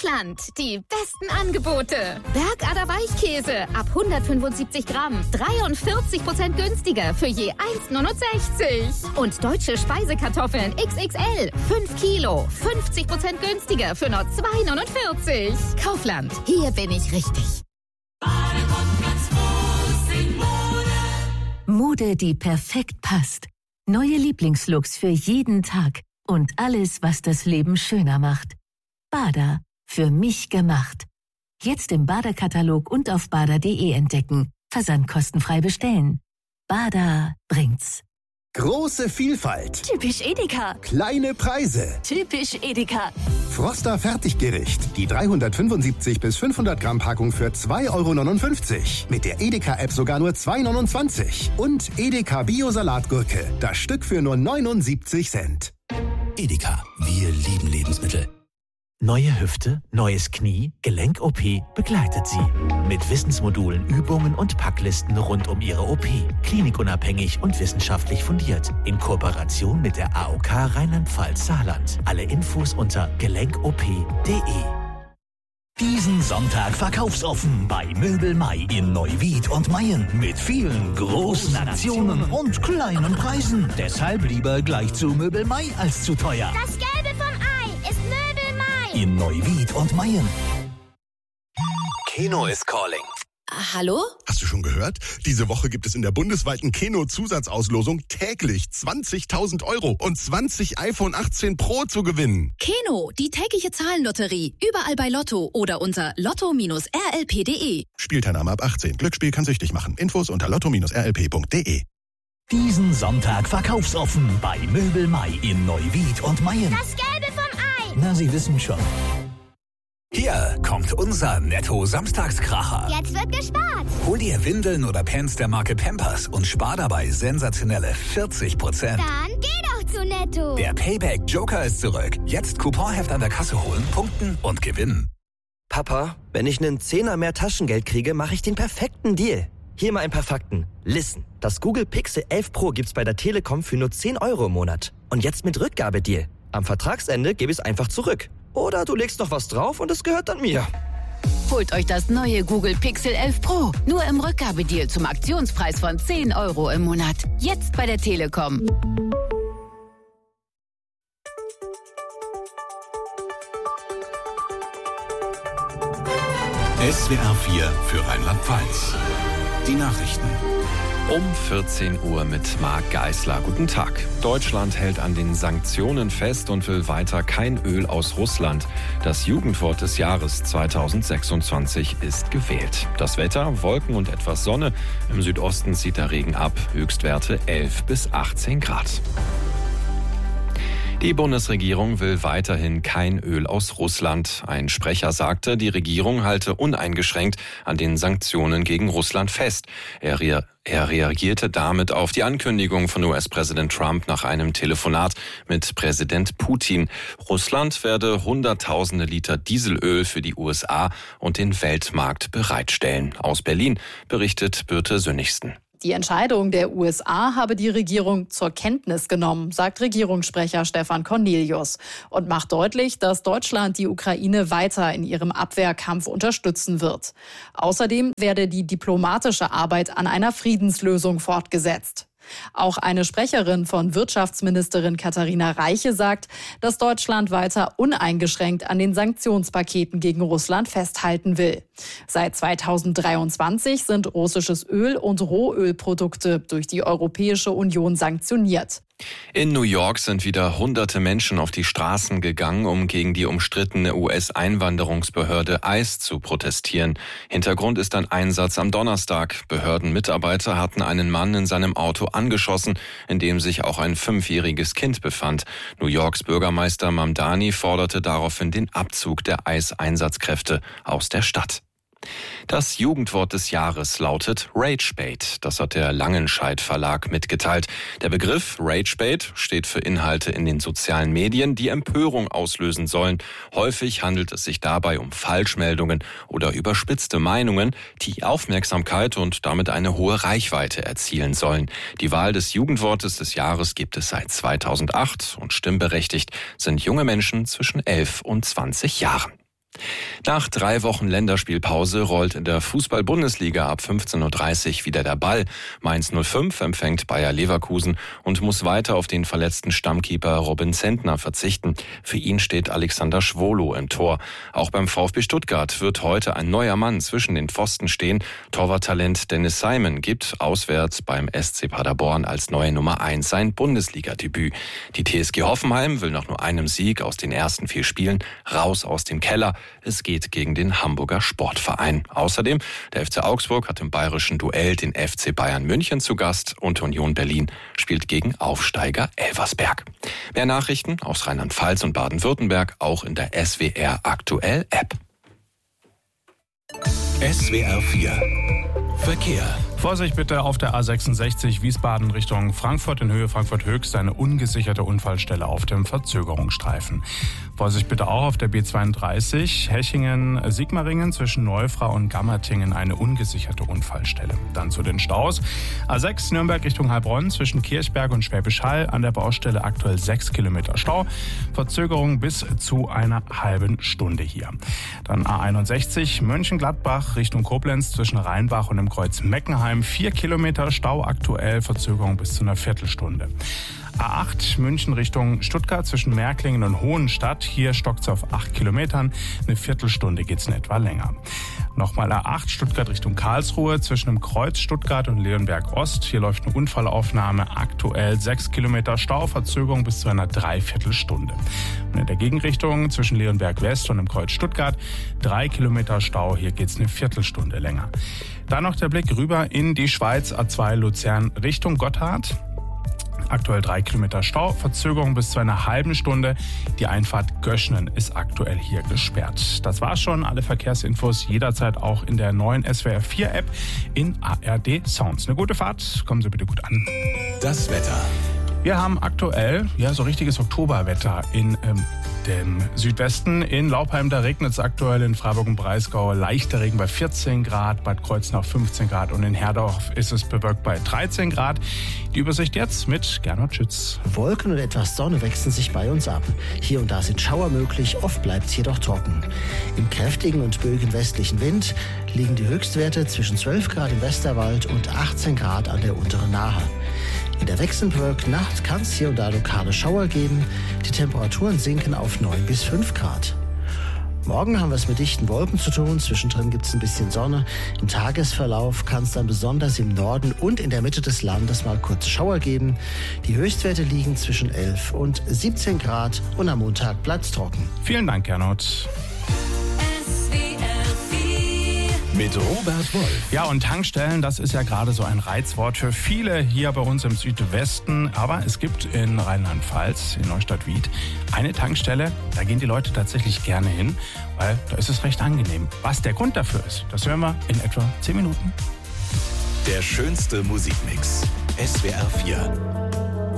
Kaufland. Die besten Angebote. Bergader Weichkäse ab 175 Gramm. 43% günstiger für je 1,69. Und deutsche Speisekartoffeln XXL. 5 Kilo. 50% günstiger für nur 2,49. Kaufland. Hier bin ich richtig. Mode, die perfekt passt. Neue Lieblingslooks für jeden Tag. Und alles, was das Leben schöner macht. Bada. Für mich gemacht. Jetzt im Bada-Katalog und auf bada.de entdecken. Versand kostenfrei bestellen. Bada bringt's. Große Vielfalt. Typisch Edeka. Kleine Preise. Typisch Edeka. Froster Fertiggericht. Die 375 bis 500 Gramm Packung für 2,59 €. Mit der Edeka-App sogar nur 2,29 €. Und Edeka Bio-Salatgurke. Das Stück für nur 79 Cent. Edeka. Wir lieben Lebensmittel. Neue Hüfte, neues Knie, Gelenk-OP begleitet Sie. Mit Wissensmodulen, Übungen und Packlisten rund um Ihre OP. Klinikunabhängig und wissenschaftlich fundiert. In Kooperation mit der AOK Rheinland-Pfalz-Saarland. Alle Infos unter gelenkop.de. Diesen Sonntag verkaufsoffen bei Möbel Mai in Neuwied und Mayen. Mit vielen großen Aktionen und kleinen Preisen. Deshalb lieber gleich zu Möbel Mai als zu teuer. Das Gelbe vom Ei ist Möbel Mai. In Neuwied und Mayen. Keno is calling. Hallo? Hast du schon gehört? Diese Woche gibt es in der bundesweiten Keno-Zusatzauslosung täglich 20.000 € und 20 iPhone 18 Pro zu gewinnen. Keno, die tägliche Zahlenlotterie. Überall bei Lotto oder unter lotto-rlp.de. Spielteilnahme ab 18. Glücksspiel kann süchtig machen. Infos unter lotto-rlp.de. Diesen Sonntag verkaufsoffen bei Möbel Mai in Neuwied und Mayen. Das Gelbe vom Ei. Na, Sie wissen schon. Hier kommt unser Netto-Samstagskracher. Jetzt wird gespart. Hol dir Windeln oder Pants der Marke Pampers und spar dabei sensationelle 40%. Dann geh doch zu Netto. Der Payback Joker ist zurück. Jetzt Couponheft an der Kasse holen, punkten und gewinnen. Papa, wenn ich einen Zehner mehr Taschengeld kriege, mache ich den perfekten Deal. Hier mal ein paar Fakten. Listen, das Google Pixel 11 Pro gibt's bei der Telekom für nur 10 € im Monat. Und jetzt mit Rückgabedeal. Am Vertragsende gebe ich es einfach zurück. Oder du legst noch was drauf und es gehört dann mir. Holt euch das neue Google Pixel 11 Pro. Nur im Rückgabedeal zum Aktionspreis von 10 € im Monat. Jetzt bei der Telekom. SWR 4 für Rheinland-Pfalz. Die Nachrichten. Um 14 Uhr mit Marc Geisler. Guten Tag. Deutschland hält an den Sanktionen fest und will weiter kein Öl aus Russland. Das Jugendwort des Jahres 2026 ist gewählt. Das Wetter, Wolken und etwas Sonne. Im Südosten zieht der Regen ab. Höchstwerte 11 bis 18 Grad. Die Bundesregierung will weiterhin kein Öl aus Russland. Ein Sprecher sagte, die Regierung halte uneingeschränkt an den Sanktionen gegen Russland fest. Er reagierte damit auf die Ankündigung von US-Präsident Trump nach einem Telefonat mit Präsident Putin. Russland werde Hunderttausende Liter Dieselöl für die USA und den Weltmarkt bereitstellen. Aus Berlin berichtet Birte Sönnigsen. Die Entscheidung der USA habe die Regierung zur Kenntnis genommen, sagt Regierungssprecher Stefan Cornelius und macht deutlich, dass Deutschland die Ukraine weiter in ihrem Abwehrkampf unterstützen wird. Außerdem werde die diplomatische Arbeit an einer Friedenslösung fortgesetzt. Auch eine Sprecherin von Wirtschaftsministerin Katharina Reiche sagt, dass Deutschland weiter uneingeschränkt an den Sanktionspaketen gegen Russland festhalten will. Seit 2023 sind russisches Öl und Rohölprodukte durch die Europäische Union sanktioniert. In New York sind wieder hunderte Menschen auf die Straßen gegangen, um gegen die umstrittene US-Einwanderungsbehörde ICE zu protestieren. Hintergrund ist ein Einsatz am Donnerstag. Behördenmitarbeiter hatten einen Mann in seinem Auto angeschossen, in dem sich auch ein 5-jähriges Kind befand. New Yorks Bürgermeister Mamdani forderte daraufhin den Abzug der ICE-Einsatzkräfte aus der Stadt. Das Jugendwort des Jahres lautet Ragebait. Das hat der Langenscheidt Verlag mitgeteilt. Der Begriff Ragebait steht für Inhalte in den sozialen Medien, die Empörung auslösen sollen. Häufig handelt es sich dabei um Falschmeldungen oder überspitzte Meinungen, die Aufmerksamkeit und damit eine hohe Reichweite erzielen sollen. Die Wahl des Jugendwortes des Jahres gibt es seit 2008 und stimmberechtigt sind junge Menschen zwischen 11 und 20 Jahren. Nach 3 Wochen Länderspielpause rollt in der Fußball-Bundesliga ab 15.30 Uhr wieder der Ball. Mainz 05 empfängt Bayer Leverkusen und muss weiter auf den verletzten Stammkeeper Robin Zentner verzichten. Für ihn steht Alexander Schwolo im Tor. Auch beim VfB Stuttgart wird heute ein neuer Mann zwischen den Pfosten stehen. Torwarttalent Dennis Simon gibt auswärts beim SC Paderborn als neue Nummer 1 sein Bundesliga-Debüt. Die TSG Hoffenheim will nach nur einem Sieg aus den ersten 4 Spielen raus aus dem Keller. Es geht gegen den Hamburger Sportverein. Außerdem, der FC Augsburg hat im bayerischen Duell den FC Bayern München zu Gast und Union Berlin spielt gegen Aufsteiger Elversberg. Mehr Nachrichten aus Rheinland-Pfalz und Baden-Württemberg auch in der SWR Aktuell App. SWR 4 Verkehr. Vorsicht bitte auf der A66 Wiesbaden Richtung Frankfurt in Höhe Frankfurt Höchst, eine ungesicherte Unfallstelle auf dem Verzögerungsstreifen. Vorsicht bitte auch auf der B32 Hechingen-Sigmaringen zwischen Neufrau und Gammertingen, eine ungesicherte Unfallstelle. Dann zu den Staus. A6 Nürnberg Richtung Heilbronn zwischen Kirchberg und Schwäbisch Hall, an der Baustelle aktuell 6 Kilometer Stau. Verzögerung bis zu einer halben Stunde hier. Dann A61 Mönchengladbach Richtung Koblenz zwischen Rheinbach und dem Kreuz Meckenheim. 4 Kilometer Stau aktuell, Verzögerung bis zu einer Viertelstunde. A8 München Richtung Stuttgart zwischen Märklingen und Hohenstadt. Hier stockt es auf 8 Kilometern. Eine Viertelstunde geht es in etwa länger. Nochmal A8 Stuttgart Richtung Karlsruhe zwischen dem Kreuz Stuttgart und Leonberg Ost. Hier läuft eine Unfallaufnahme. Aktuell 6 Kilometer Stau, Verzögerung bis zu einer Dreiviertelstunde. Und in der Gegenrichtung zwischen Leonberg West und dem Kreuz Stuttgart 3 Kilometer Stau. Hier geht es eine Viertelstunde länger. Dann noch der Blick rüber in die Schweiz, A2 Luzern Richtung Gotthard. Aktuell 3 Kilometer Stau, Verzögerung bis zu einer halben Stunde. Die Einfahrt Göschnen ist aktuell hier gesperrt. Das war's schon. Alle Verkehrsinfos jederzeit auch in der neuen SWR 4 App in ARD Sounds. Eine gute Fahrt. Kommen Sie bitte gut an. Das Wetter. Wir haben aktuell so richtiges Oktoberwetter in dem Südwesten. In Laupheim, da regnet es aktuell, in Freiburg und Breisgau leichter Regen bei 14 Grad, Bad Kreuznach 15 Grad und in Herdorf ist es bewölkt bei 13 Grad. Die Übersicht jetzt mit Gernot Schütz. Wolken und etwas Sonne wechseln sich bei uns ab. Hier und da sind Schauer möglich, oft bleibt es jedoch trocken. Im kräftigen und böigen westlichen Wind liegen die Höchstwerte zwischen 12 Grad im Westerwald und 18 Grad an der unteren Nahe. In der wechselnden Nacht kann es hier und da lokale Schauer geben. Die Temperaturen sinken auf 9 bis 5 Grad. Morgen haben wir es mit dichten Wolken zu tun. Zwischendrin gibt es ein bisschen Sonne. Im Tagesverlauf kann es dann besonders im Norden und in der Mitte des Landes mal kurze Schauer geben. Die Höchstwerte liegen zwischen 11 und 17 Grad und am Montag bleibt es trocken. Vielen Dank, Gernot. Mit Robert Wolf. Ja, und Tankstellen, das ist ja gerade so ein Reizwort für viele hier bei uns im Südwesten. Aber es gibt in Rheinland-Pfalz, in Neustadt-Wied, eine Tankstelle, da gehen die Leute tatsächlich gerne hin, weil da ist es recht angenehm. Was der Grund dafür ist, das hören wir in etwa 10 Minuten. Der schönste Musikmix. SWR 4.